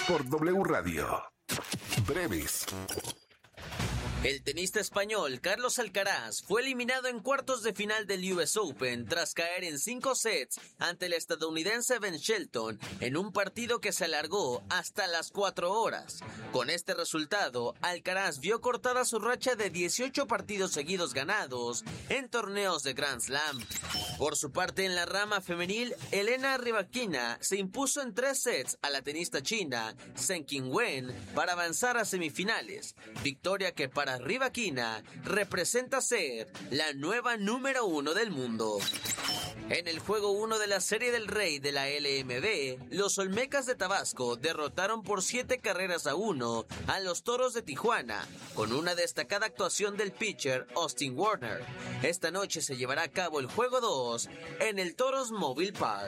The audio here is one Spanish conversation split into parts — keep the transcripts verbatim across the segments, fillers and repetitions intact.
por W Radio. Breves. El tenista español Carlos Alcaraz fue eliminado en cuartos de final del U S Open tras caer en cinco sets ante el estadounidense Ben Shelton en un partido que se alargó hasta las cuatro horas. Con este resultado, Alcaraz vio cortada su racha de dieciocho partidos seguidos ganados en torneos de Grand Slam. Por su parte, en la rama femenil, Elena Rybakina se impuso en tres sets a la tenista china Zheng Qinwen para avanzar a semifinales, victoria que para Rybakina representa ser la nueva número uno del mundo. En el juego uno de la Serie del Rey de la L M B, los Olmecas de Tabasco derrotaron por siete carreras a uno a los Toros de Tijuana, con una destacada actuación del pitcher Austin Warner. Esta noche se llevará a cabo el juego dos en el Toros Mobile Park.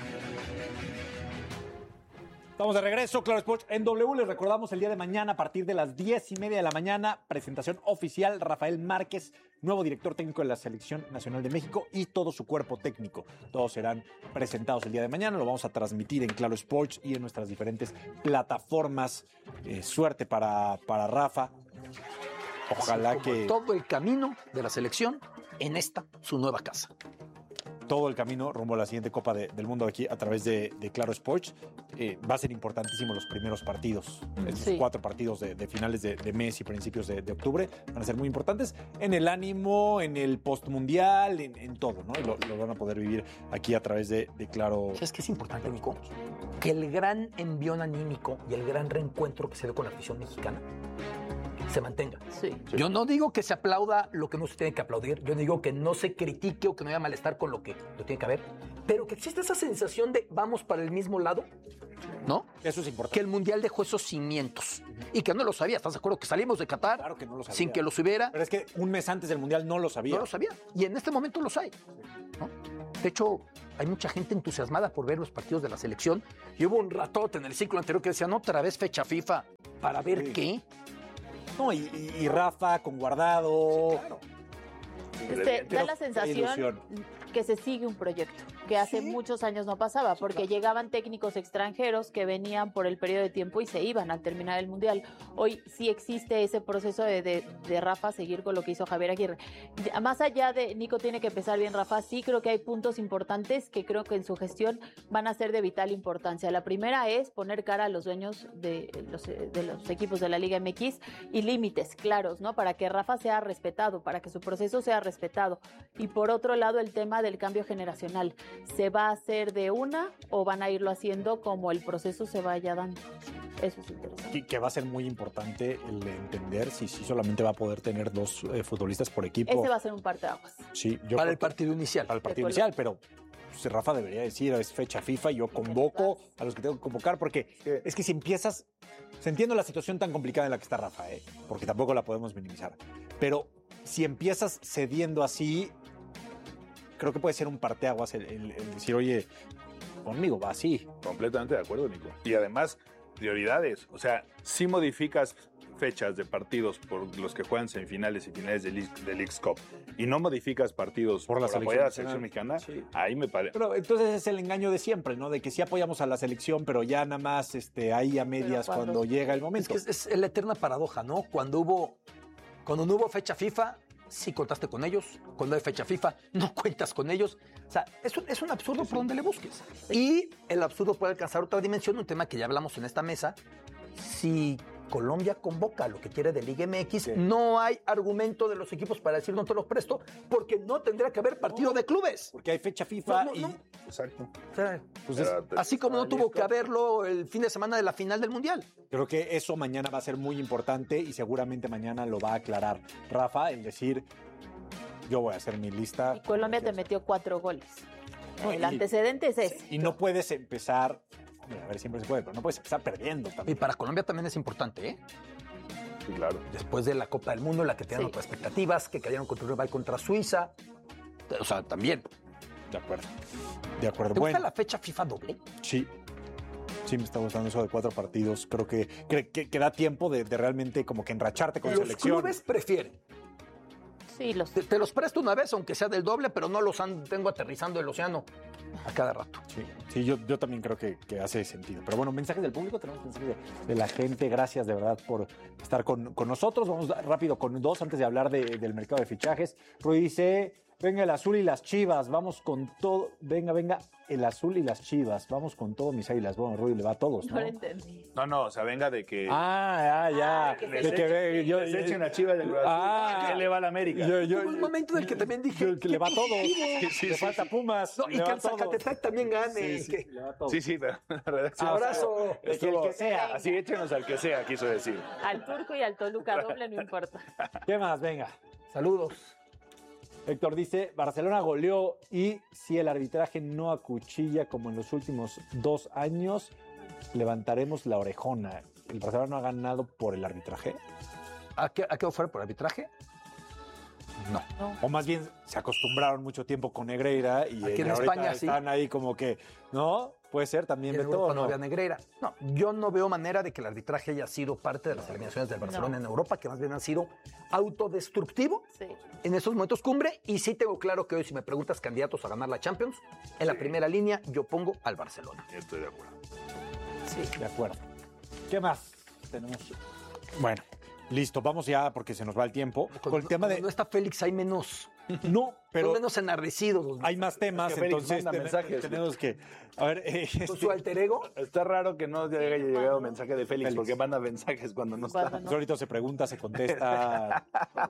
Estamos de regreso, Claro Sports en W. Les recordamos el día de mañana a partir de las diez y media de la mañana, presentación oficial, Rafael Márquez, nuevo director técnico de la Selección Nacional de México y todo su cuerpo técnico. Todos serán presentados el día de mañana, lo vamos a transmitir en Claro Sports y en nuestras diferentes plataformas. Eh, suerte para, para Rafa. Ojalá que... todo el camino de la selección en esta, su nueva casa. Todo el camino rumbo a la siguiente Copa de, del Mundo aquí a través de, de Claro Sports. Eh, va a ser importantísimo los primeros partidos. Estos sí. cuatro partidos de, de finales de, de mes y principios de, de octubre van a ser muy importantes en el ánimo, en el postmundial, en, en todo, ¿no? Y lo, lo van a poder vivir aquí a través de, de Claro. ¿Sabes qué es importante, Nico? Que el gran envión anímico y el gran reencuentro que se dio con la afición mexicana se mantenga. Sí. Yo no digo que se aplauda lo que no se tiene que aplaudir, yo digo que no se critique o que no haya malestar con lo que lo tiene que haber, pero que existe esa sensación de vamos para el mismo lado, ¿no? Eso es importante. Que el Mundial dejó esos cimientos y que no lo sabía. ¿Estás de acuerdo? Que salimos de Qatar claro que no lo sabía. Sin que los hubiera. Pero es que un mes antes del Mundial no lo sabía. No lo sabía. Y en este momento los hay, ¿no? De hecho, hay mucha gente entusiasmada por ver los partidos de la selección y hubo un ratote en el ciclo anterior que decían otra vez fecha FIFA para ver sí. qué. No, y, y, y Rafa con Guardado. Sí, claro. Este, da la sensación que se sigue un proyecto que hace ¿Sí? muchos años no pasaba, porque sí, claro. llegaban técnicos extranjeros que venían por el periodo de tiempo y se iban al terminar el Mundial. Hoy sí existe ese proceso de, de, de Rafa seguir con lo que hizo Javier Aguirre. Más allá de Nico tiene que empezar bien Rafa, sí creo que hay puntos importantes que creo que en su gestión van a ser de vital importancia. La primera es poner cara a los dueños de los, de los equipos de la Liga M X y límites claros, ¿no? Para que Rafa sea respetado, para que su proceso sea respetado. Y por otro lado, el tema del cambio generacional. ¿Se va a hacer de una o van a irlo haciendo como el proceso se vaya dando? Eso es interesante. Y que va a ser muy importante el entender si, si solamente va a poder tener dos eh, futbolistas por equipo. Ese va a ser un parteaguas. Sí, yo para el partido inicial. Para el partido inicial, pero pues, Rafa debería decir, es fecha FIFA y yo convoco a los que tengo que convocar, porque es que si empiezas... Se entiende la situación tan complicada en la que está Rafa, ¿eh? Porque tampoco la podemos minimizar. Pero si empiezas cediendo así... Creo que puede ser un parteaguas el, el, el decir, oye, conmigo va así. Completamente de acuerdo, Nico. Y además, prioridades. O sea, si modificas fechas de partidos por los que juegan semifinales y finales del Leagues Cup y no modificas partidos por la por selección, apoyar a la selección mexicana, sí. ahí me parece. Pero entonces es el engaño de siempre, ¿no? De que sí apoyamos a la selección, pero ya nada más este, ahí a medias cuando, cuando llega el momento. Es que es, es la eterna paradoja, ¿no? Cuando hubo, cuando no hubo fecha FIFA, sí contaste con ellos. Cuando hay fecha FIFA, no cuentas con ellos. O sea, es un, es un absurdo por donde le busques. Y el absurdo puede alcanzar otra dimensión, un tema que ya hablamos en esta mesa. Si Colombia convoca lo que quiere de Liga M X, sí. no hay argumento de los equipos para decir no te los presto, porque no tendría que haber partido no, de clubes. Porque hay fecha FIFA no, no, y... No. Exacto. O sea, pues es, así como no tuvo que haberlo el fin de semana de la final del Mundial. Creo que eso mañana va a ser muy importante y seguramente mañana lo va a aclarar Rafa, el decir, yo voy a hacer mi lista. Y Colombia te metió cuatro goles. No, el y, antecedente es ese. Y no puedes empezar... A ver, siempre se puede, pero no puedes empezar perdiendo también. Y para Colombia también es importante, ¿eh? Sí, claro. Después de la Copa del Mundo, en la que tenían sí. otras expectativas, que cayeron contra Uruguay, contra Suiza. O sea, también. De acuerdo. De acuerdo. ¿Te bueno, gusta la fecha FIFA doble? Sí. Sí, me está gustando eso de cuatro partidos. Creo que, que, que, que da tiempo de, de realmente como que enracharte con Los selección. Los clubes prefieren Sí, los... Te, te los presto una vez, aunque sea del doble, pero no los an- tengo aterrizando el océano a cada rato. Sí, sí yo, yo también creo que, que hace sentido. Pero bueno, mensajes del público, tenemos mensajes de, de la gente. Gracias de verdad por estar con, con nosotros. Vamos rápido con dos antes de hablar de, del mercado de fichajes. Rudy dice, venga el azul y las Chivas, vamos con todo. Venga, venga, el azul y las Chivas, vamos con todo, mis águilas. Bueno, Rudy le va a todos, ¿no? No lo entendí. No, no, o sea, venga de que... Ah, ya, ya. Ah, que de se que, eche- yo, que se eche una Chiva del Cruz Azul, Ah. que le va a la América. yo, yo, Hubo un momento en el que también dije... yo- que le va a todos. Sí, sí, le sí, falta sí. Pumas. No, y le que va el a todos. Zacatepec también gane. Sí, y sí, que- le va a todos. Sí, sí, pero la redacción... Abrazo. El que, el que sea. Así échenos al que sea, quiso decir. Al Turco y al Toluca doble no importa. ¿Qué más? Venga. Saludos. Héctor dice, Barcelona goleó y si el arbitraje no acuchilla como en los últimos dos años, levantaremos la orejona. ¿El Barcelona no ha ganado por el arbitraje? ¿A qué, a qué fuera por arbitraje? No. No. O más bien se acostumbraron mucho tiempo con Negreira y Aquí en ahorita España, sí. están ahí como que, ¿no? Puede ser Y también, en Beto, Europa ¿o no no? había Negreira. No, yo no veo manera de que el arbitraje haya sido parte de las eliminaciones del Barcelona No. en Europa, que más bien han sido autodestructivo Sí. en esos momentos cumbre. Y sí tengo claro que hoy, si me preguntas candidatos a ganar la Champions, en la primera línea yo pongo al Barcelona. Estoy de acuerdo. Sí. De acuerdo. ¿Qué más tenemos? Bueno, listo, vamos ya porque se nos va el tiempo. Con el tema de... No está Félix, hay menos, No, pero son menos enardecidos. hay más temas, Es que Félix entonces manda ten- mensajes. tenemos que... A ver, eh, Con este- su alter ego. Está raro que no haya llegado mensaje de Félix, Félix. porque manda mensajes cuando no Cuando está. no. Solito se pregunta, se contesta.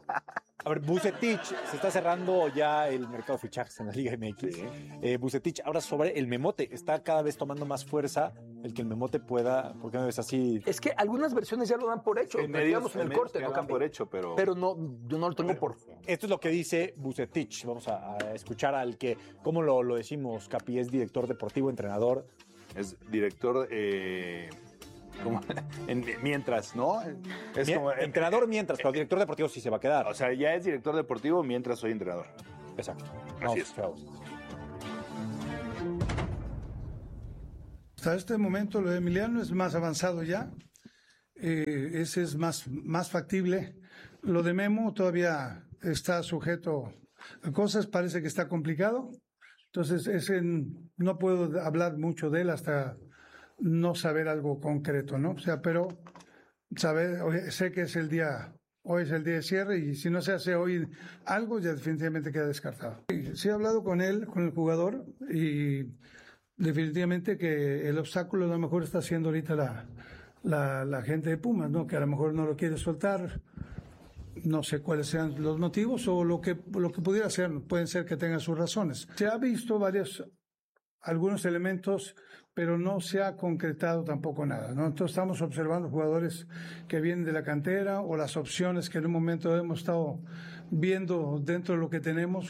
A ver, Vucetich, se está cerrando ya el mercado de fichajes en la Liga M X. Sí. Eh, Vucetich, ahora sobre el memote, está cada vez tomando más fuerza el que el memote pueda, ¿por qué me ves así? Es que algunas versiones ya lo dan por hecho. En Lo medios, platicamos en en el medios corte, que ¿no, dan Campi? por hecho, pero... Pero no, yo no lo tengo por... Esto es lo que dice Vucetich. Vamos a, a escuchar al que, ¿cómo lo, lo decimos, Capi? Es director deportivo, entrenador. Es director... Eh, como- en- mientras, ¿no? Es Mie- como... entrenador mientras, pero director deportivo sí se va a quedar. O sea, ya es director deportivo mientras soy entrenador. Exacto. Así Vamos, es. chavos. Hasta este momento lo de Emiliano es más avanzado ya, eh, ese es más, más factible. Lo de Memo todavía está sujeto a cosas, parece que está complicado, entonces ese no puedo hablar mucho de él hasta no saber algo concreto, ¿no? O sea, pero saber, oye, sé que es el día, hoy es el día de cierre y si no se hace hoy algo ya definitivamente queda descartado. Sí, sí he hablado con él, con el jugador y definitivamente que el obstáculo a lo mejor está siendo ahorita la, la, la gente de Pumas, ¿no? Que a lo mejor no lo quiere soltar. No sé cuáles sean los motivos o lo que, lo que pudiera ser. Pueden ser que tengan sus razones. Se ha visto varios, algunos elementos, pero no se ha concretado tampoco nada, ¿no? Entonces estamos observando jugadores que vienen de la cantera o las opciones que en un momento hemos estado viendo dentro de lo que tenemos.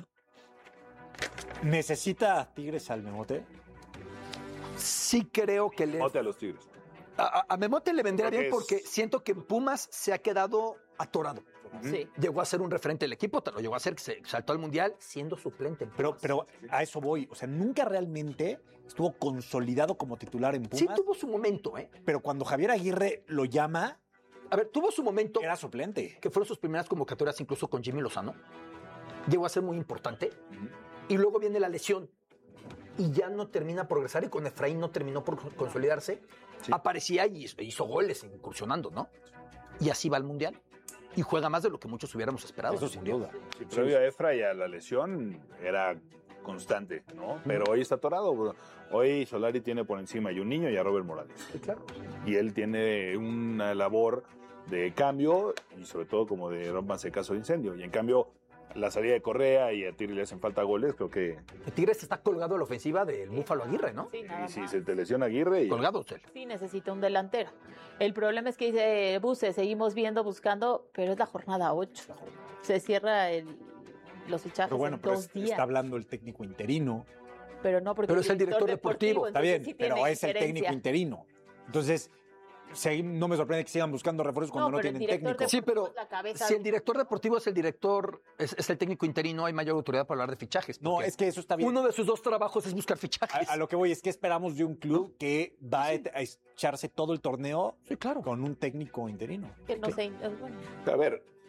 ¿Necesita Tigres al memote? Sí creo que le... Mote a los Tigres. A, a- a Memote le vendría Porque bien es- porque siento que en Pumas se ha quedado atorado. Sí. Llegó a ser un referente del equipo, te lo llegó a ser que se saltó al Mundial siendo suplente en Pero, Pumas. pero a eso voy. O sea, nunca realmente estuvo consolidado como titular en Pumas. Sí tuvo su momento, ¿eh? Pero cuando Javier Aguirre lo llama, A ver, tuvo su momento era suplente. que fueron sus primeras convocatorias incluso con Jimmy Lozano. Llegó a ser muy importante. Y luego viene la lesión. Y ya no termina a progresar y con Efraín no terminó por consolidarse. Aparecía y hizo, hizo goles incursionando, ¿no? Y así va al Mundial. Y juega más de lo que muchos hubiéramos esperado. Eso sin duda. Sí, previo a Efra y a la lesión era constante, ¿no? Pero hoy está atorado. bro. Hoy Solari tiene por encima y un niño y a Robert Morales. Sí, claro. Y él tiene una labor de cambio y sobre todo como de rompanse caso de incendio. Y en cambio, la salida de Correa y a Tigre le hacen falta goles, creo que... El Tigres está colgado a la ofensiva del Búfalo Aguirre, ¿no? Sí, nada Y si más. se te lesiona Aguirre... Y, Colgado, Cel. Sí, necesita un delantero. El problema es que dice Buse, seguimos viendo, buscando, pero es la jornada ocho. Se cierra el, los fichajes Pero bueno, en pero dos es- días. está hablando el técnico interino. Pero no porque Pero es el director deportivo. Está entonces bien, sí pero tiene es el injerencia. técnico interino. Entonces, segui- no me sorprende que sigan buscando refuerzos cuando no, pero el tienen director técnico. Sí, pero la cabeza si el de- director deportivo es el director, es, es el técnico interino, hay mayor autoridad para hablar de fichajes. No, porque es que eso está bien. uno de sus dos trabajos es buscar fichajes. A, a lo que voy es que esperamos de un club que va a a echarse todo el torneo Sí, claro. con un técnico interino. que no sé, es bueno. A ver,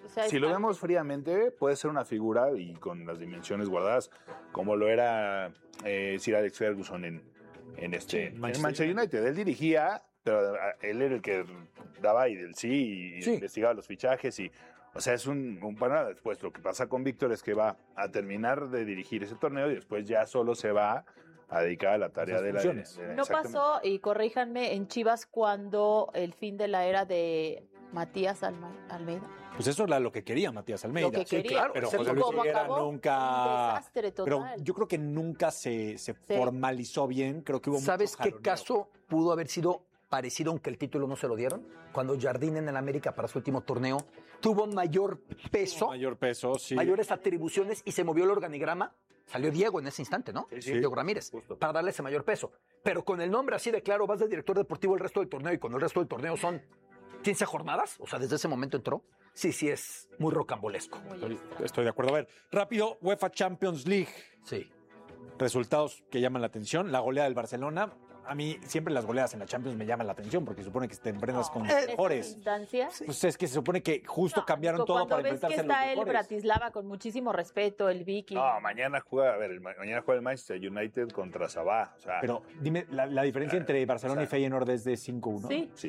O sea, si lo vemos fríamente, puede ser una figura y con las dimensiones guardadas, como lo era eh, Sir Alex Ferguson en, en, este, en Manchester, Manchester United. Él dirigía, pero él era el que daba y del sí y sí. investigaba los fichajes y o sea, es un, un panorama. Después lo que pasa con Víctor es que va a terminar de dirigir ese torneo y después ya solo se va a dedicar a la tarea de la, de la... No pasó, y corríjanme, en Chivas cuando el fin de la era de Matías Alma, Almeida. Pues eso era lo que quería Matías Almeida. Lo que quería. Sí, claro, pero José Luis Higuera nunca... Un desastre total. Pero yo creo que nunca se, se sí. formalizó bien. Creo que hubo ¿Sabes mucho qué jaloneo. caso pudo haber sido parecido aunque el título no se lo dieron? Cuando Jardín en el América para su último torneo tuvo mayor peso, mayor peso, sí. mayores atribuciones y se movió el organigrama. Salió Diego en ese instante, ¿no? Sí, sí. Diego Ramírez, Justo. para darle ese mayor peso. Pero con el nombre así de claro, vas de director deportivo el resto del torneo y con el resto del torneo son quince jornadas, o sea, desde ese momento entró. Sí, sí, es muy rocambolesco. Estoy, estoy de acuerdo. A ver, rápido, UEFA Champions League. Sí. Resultados que llaman la atención. La goleada del Barcelona. A mí siempre las goleadas en la Champions me llaman la atención porque se supone que te enfrentas no, con los mejores. ¿Instancias? Pues es que se supone que justo no, cambiaron digo, todo para enfrentarse a los mejores. Cuando ves que está el Bratislava con muchísimo respeto, el Vicky. No, mañana juega, a ver, el, mañana juega el Manchester United contra Sabah. O sea, pero dime, la, la diferencia entre Barcelona o sea, y Feyenoord es de cinco uno. Sí. Sí.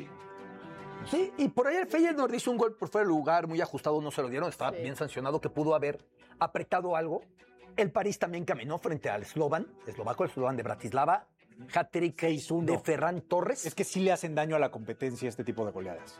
Sí, y por ahí el Feyenoord hizo un gol por fuera de lugar, muy ajustado, no se lo dieron, estaba sí. bien sancionado, que pudo haber apretado algo. El París también caminó frente al Slovan, eslovaco, el Slovan de Bratislava. Hat-trick de Ferran Torres. Es que sí le hacen daño a la competencia este tipo de goleadas.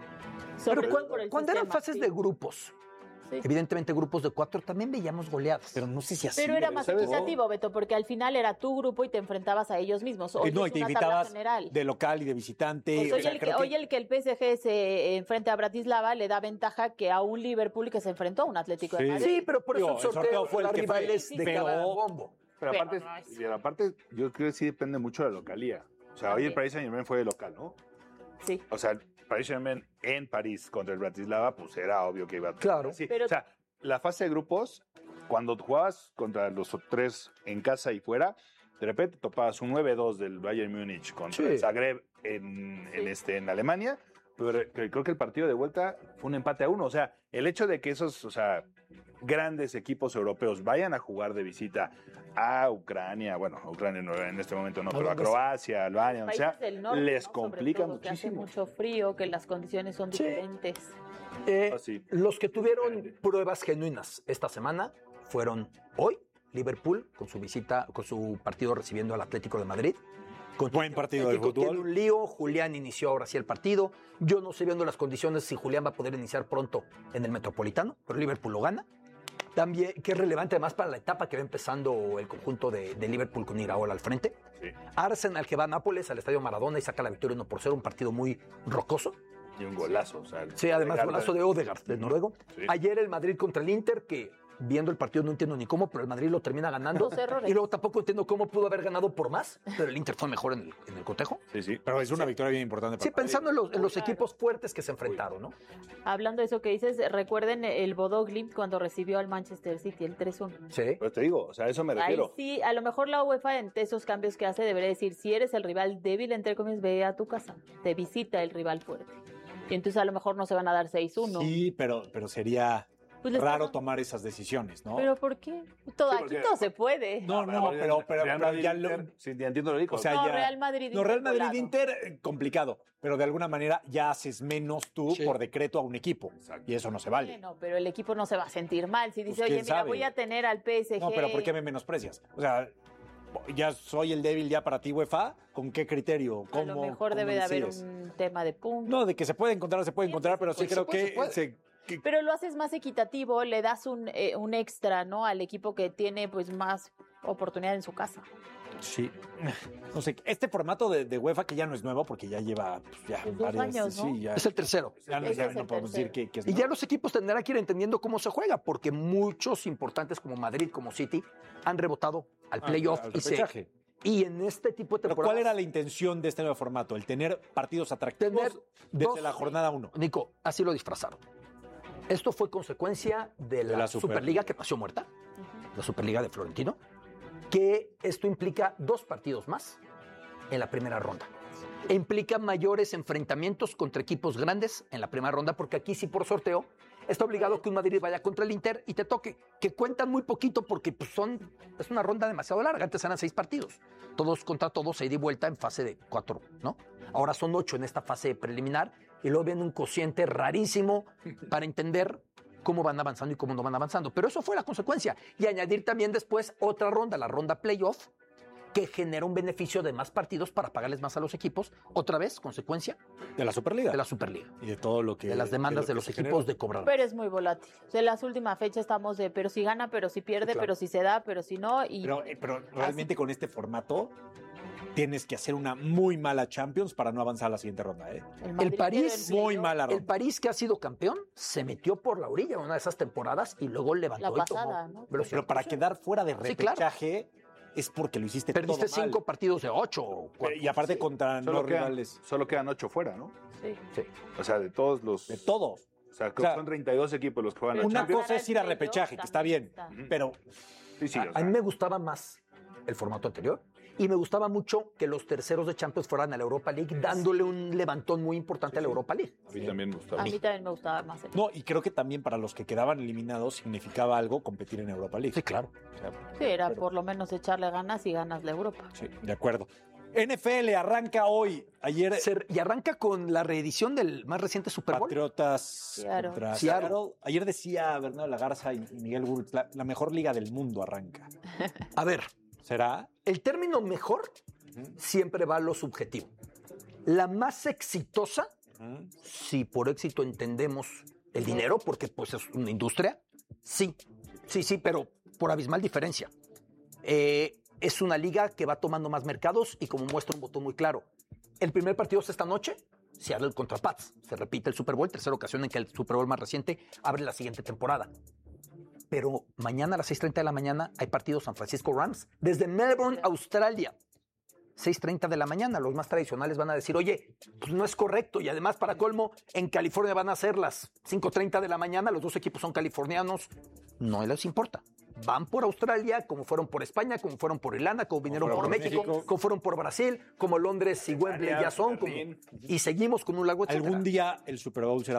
Pero cuando, cuando eran fases sí. de grupos, sí. evidentemente grupos de cuatro, también veíamos goleadas. Pero no sé si así. Pero era más equitativo, Beto, porque al final era tu grupo y te enfrentabas a ellos mismos. Hoy no, es y te una invitabas general. de local y de visitante. Pues o hoy, sea, el que, que... hoy el que el P S G se enfrente a Bratislava le da ventaja que a un Liverpool que se enfrentó a un Atlético sí. de Madrid. Sí, pero por eso Digo, el sorteo, el sorteo fue el que rivales fue, de pero... cada bombo. Pero, pero aparte, no es... pero aparte, yo creo que sí depende mucho de la localía. O sea, hoy el Paris Saint-Germain fue de local, ¿no? Sí. O sea, el Paris Saint-Germain en París contra el Bratislava, pues era obvio que iba a... Claro. Sí. Pero... O sea, la fase de grupos, cuando jugabas contra los tres en casa y fuera, de repente topabas un nueve dos del Bayern Múnich contra sí. el Zagreb en, sí. en, este, en Alemania, pero creo que el partido de vuelta fue un empate a uno. O sea, el hecho de que esos, o sea, grandes equipos europeos vayan a jugar de visita a Ucrania, bueno, a Ucrania no, en este momento no, no pero a Croacia, Albania, o sea, norte, les ¿no? complica todo, muchísimo. Que hace mucho frío, que las condiciones son sí. diferentes. Eh, sí. Los que tuvieron pruebas genuinas esta semana fueron hoy, Liverpool, con su visita, con su partido recibiendo al Atlético de Madrid. Con Buen partido de fútbol. Tiene un lío, Julián inició ahora sí el partido. Yo no sé viendo las condiciones si Julián va a poder iniciar pronto en el Metropolitano, pero Liverpool lo gana. También, que es relevante además para la etapa que va empezando el conjunto de, de Liverpool con Iraola al frente. Sí. Arsenal que va a Nápoles, al Estadio Maradona y saca la victoria uno por cero, un partido muy rocoso. Y un golazo. O sea, sí, además Odegaard, golazo de Odegaard, del noruego. Sí. Ayer el Madrid contra el Inter, que viendo el partido no entiendo ni cómo, pero el Madrid lo termina ganando. Dos errores. Y luego tampoco entiendo cómo pudo haber ganado por más, pero el Inter fue mejor en el, en el cotejo. Sí, sí. Pero es una sí. victoria bien importante para Sí, pensando en los, en los claro. equipos fuertes que se enfrentaron, ¿no? Hablando de eso que dices, recuerden el Bodo Glimt cuando recibió al Manchester City, el tres uno. Sí. Pero te digo, o sea, a eso me refiero. Ahí sí, a lo mejor la UEFA en esos cambios que hace debería decir, si eres el rival débil, entre comillas, ve a tu casa, te visita el rival fuerte. Y entonces a lo mejor no se van a dar seis uno. Sí, pero, pero sería... Pues raro están... tomar esas decisiones, ¿no? ¿Pero por qué? Todo, sí, porque... Aquí todo se puede. No, no, pero, pero, Real pero Madrid, ya lo... Sí, entiendo lo digo. O sea, no, ya... Real Madrid No, Real Madrid Inter, complicado. Pero de alguna manera ya haces menos tú sí. por decreto a un equipo. Exacto. Y eso no se vale. No, pero el equipo no se va a sentir mal. Si dice, pues, oye, mira, sabe? voy a tener al P S G... No, pero ¿por qué me menosprecias? O sea... Ya soy el débil ya para ti, UEFA. ¿Con qué criterio? ¿Cómo, a lo mejor debe de haber un tema de puntos. No, de que se puede encontrar, se puede sí, encontrar, pero sí creo puede, que... Se, que... Pero lo haces más equitativo, le das un, eh, un extra, ¿no? Al equipo que tiene pues más oportunidad en su casa. Sí. No sé, este formato de, de UEFA que ya no es nuevo porque ya lleva pues, ya pues varios años, ¿no? Sí, ya, es el tercero. Ya no, es ya el no podemos tercero. decir que, que es Y nuevo. ya los equipos tendrán que ir entendiendo cómo se juega, porque muchos importantes como Madrid, como City, han rebotado al playoff ah, al y se... Y en este tipo de temporadas... ¿Pero cuál era la intención de este nuevo formato? El tener partidos atractivos tener desde dos, la jornada uno. Nico, así lo disfrazaron. Esto fue consecuencia de la, de la Super. Superliga que pasó muerta, uh-huh. la Superliga de Florentino, que esto implica dos partidos más en la primera ronda. e implica mayores enfrentamientos contra equipos grandes en la primera ronda, porque aquí sí por sorteo está obligado que un Madrid vaya contra el Inter y te toque, que cuentan muy poquito porque pues, son, es una ronda demasiado larga. Antes eran seis partidos, todos contra todos, ida y vuelta en fase de cuatro, ¿no? Ahora son ocho en esta fase preliminar y luego viene un cociente rarísimo para entender cómo van avanzando y cómo no van avanzando. Pero eso fue la consecuencia. Y añadir también después otra ronda, la ronda playoff, que genera un beneficio de más partidos para pagarles más a los equipos. Otra vez, consecuencia de la Superliga. De la Superliga. Y de todo lo que... De las demandas de, de los equipos generó. De cobrar. Pero es muy volátil. En las últimas fechas estamos de, pero si gana, pero si pierde, sí, claro. pero si se da, pero si no. Y... Pero, pero realmente así. Con este formato tienes que hacer una muy mala Champions para no avanzar a la siguiente ronda. ¿eh? El, el París, muy mala ronda. El París, que ha sido campeón, se metió por la orilla en una de esas temporadas y luego levantó la pasada, y tomó. ¿no? Pero, pero para quedar fuera de repechaje... Sí, claro. Es porque lo hiciste Perdiste todo mal. cinco partidos de ocho. Pero, y aparte sí. contra solo no quedan, rivales. Solo quedan ocho fuera, ¿no? Sí. sí. O sea, de todos los... De todos. O sea, creo o sea, son treinta y dos equipos los que juegan. Una cosa es ir a repechaje, que está bien, uh-huh. pero... Sí, sí, a, o sea. a mí me gustaba más el formato anterior. Y me gustaba mucho que los terceros de Champions fueran a la Europa League, dándole un levantón muy importante sí, a la Europa League. A mí también me gustaba. A mí también me gustaba más. El... No, y creo que también para los que quedaban eliminados significaba algo competir en Europa League. Sí, claro. O sea, sí, era pero... por lo menos echarle ganas y ganas la Europa. Sí, de acuerdo. N F L arranca hoy. Ayer. Se, y arranca con la reedición del más reciente Super Bowl. Patriotas Seattle. contra Seattle. Seattle. Ayer decía Bernardo Lagarza y Miguel Burks, la, la mejor liga del mundo arranca. A ver. ¿Será? El término mejor uh-huh. siempre va a lo subjetivo. La más exitosa, uh-huh. si por éxito entendemos el dinero, porque pues es una industria, sí, sí, sí, pero por abismal diferencia. Eh, es una liga que va tomando más mercados y como muestra un botón muy claro. El primer partido es esta noche, Seattle contra Pats. Se repite el Super Bowl, tercera ocasión en que el Super Bowl más reciente abre la siguiente temporada. Pero mañana a las seis treinta de la mañana hay partido San Francisco Rams desde Melbourne, Australia. seis treinta de la mañana, los más tradicionales van a decir, oye, pues no es correcto. Y además, para colmo, en California van a ser las cinco treinta de la mañana, los dos equipos son californianos, no les importa. Van por Australia, como fueron por España, como fueron por Irlanda, como vinieron por, por México, México, como fueron por Brasil, como Londres y Wembley ya son, como, y seguimos con un largo etcétera. Algún día el Super Bowl será